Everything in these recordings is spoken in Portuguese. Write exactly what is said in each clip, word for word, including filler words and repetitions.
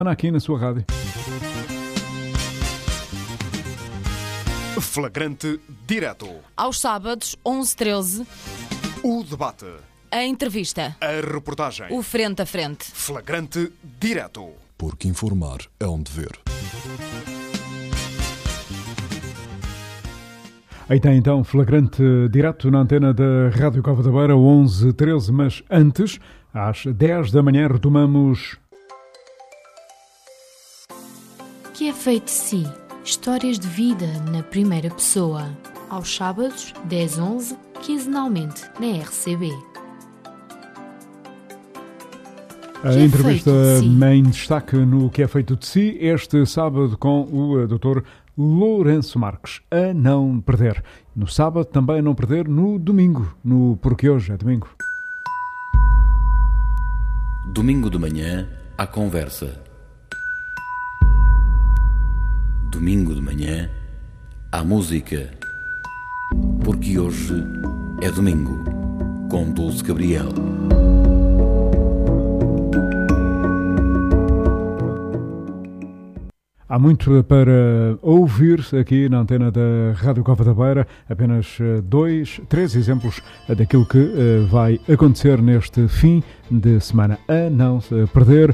aqui na sua rádio. Flagrante Direto. Aos sábados, onze e treze, O debate. a entrevista, A reportagem. o frente a frente. Flagrante Direto. Porque informar é um dever. Aí tem então Flagrante Direto na antena da Rádio Cova da Beira, onze e treze, mas antes, às dez da manhã, retomamos... Que é feito de si? Histórias de vida na primeira pessoa. Aos sábados, dez a onze, quinzenalmente, na R C B. A Que é entrevista feito de si? em destaque no Que é Feito de Si, este sábado com o doutor Lourenço Marques, a não perder. No sábado, também a não perder no domingo, no Porque Hoje é Domingo. Domingo de manhã, à conversa. Domingo de manhã, à música. Porque hoje é domingo, com Dulce Gabriel. Há muito para ouvir aqui na antena da Rádio Cova da Beira, apenas dois, três exemplos daquilo que uh, vai acontecer neste fim de semana. A não se perder, uh,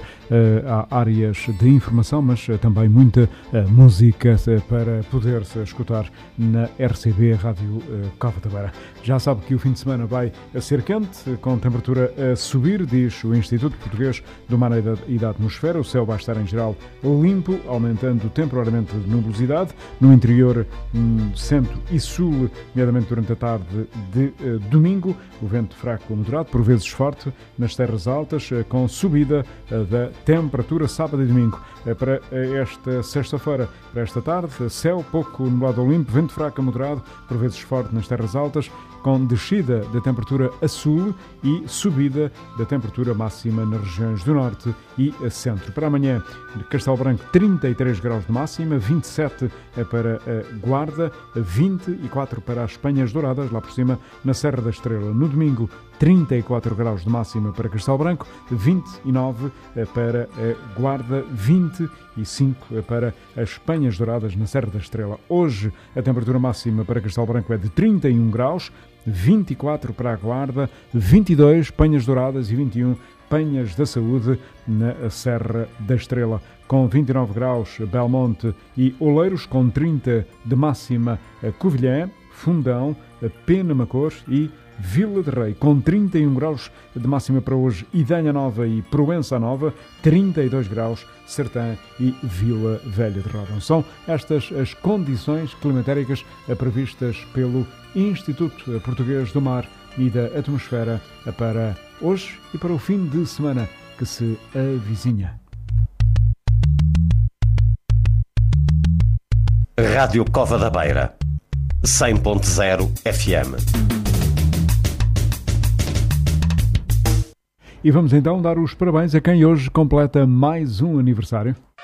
há áreas de informação, mas uh, também muita uh, música uh, para poder-se escutar na R C B Rádio uh, Cova da Beira. Já sabe que o fim de semana vai ser quente, com temperatura a subir, diz o Instituto Português do Mar e da Atmosfera. O céu vai estar em geral limpo, aumentando temporariamente de nubosidade no interior hum, centro e sul, nomeadamente durante a tarde de uh, domingo. O vento fraco moderado, por vezes forte, nas terras altas, uh, com subida uh, da temperatura sábado e domingo. Uh, para uh, esta sexta-feira, para esta tarde, uh, céu pouco nublado ou limpo, vento fraco moderado, por vezes forte nas terras altas, com descida da temperatura a sul e subida da temperatura máxima nas regiões do norte e a centro. Para amanhã, Castelo Branco, trinta e três graus de máxima, vinte e sete para a Guarda, vinte e quatro para as Penhas Douradas, lá por cima, na Serra da Estrela. No domingo, trinta e quatro graus de máxima para Castelo Branco, vinte e nove para a Guarda, vinte e cinco para as Penhas Douradas, na Serra da Estrela. Hoje, a temperatura máxima para Castelo Branco é de trinta e um graus, vinte e quatro para a Guarda, vinte e dois Penhas Douradas e vinte e um Penhas da Saúde, na Serra da Estrela. Com vinte e nove graus, Belmonte e Oleiros, com trinta de máxima, Covilhã, Fundão, Penamacor e Vila de Rei, com trinta e um graus de máxima para hoje, Idanha Nova e Proença Nova, trinta e dois graus, Sertã e Vila Velha de Rodão. São estas as condições climatéricas previstas pelo Instituto Português do Mar e da Atmosfera para hoje e para o fim de semana que se avizinha. Rádio Cova da Beira, cem ponto zero F M. E vamos então dar os parabéns a quem hoje completa mais um aniversário.